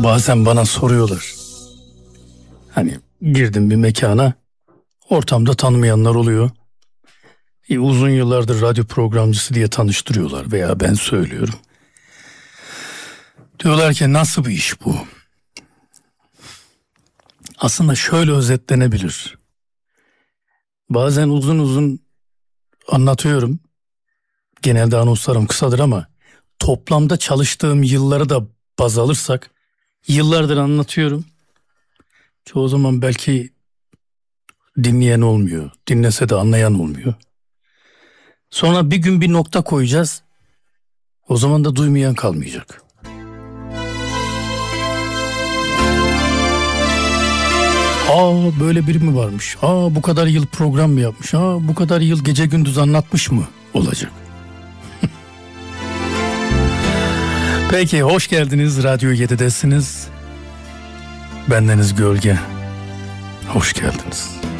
Bazen bana soruyorlar. Hani girdim bir mekana, ortamda tanımayanlar oluyor. Uzun yıllardır radyo programcısı diye tanıştırıyorlar veya ben söylüyorum. Diyorlar ki nasıl bir iş bu? Aslında şöyle özetlenebilir. Bazen uzun uzun anlatıyorum. Genelde anonslarım kısadır ama toplamda çalıştığım yılları da baz alırsak yıllardır anlatıyorum. Çoğu zaman belki dinleyen olmuyor. Dinlese de anlayan olmuyor. Sonra bir gün bir nokta koyacağız. O zaman da duymayan kalmayacak. Böyle biri mi varmış? Bu kadar yıl program mı yapmış? Bu kadar yıl gece gündüz anlatmış mı olacak? Peki, hoş geldiniz. Radyo 7'desiniz. Bendeniz Gölge. Hoş geldiniz.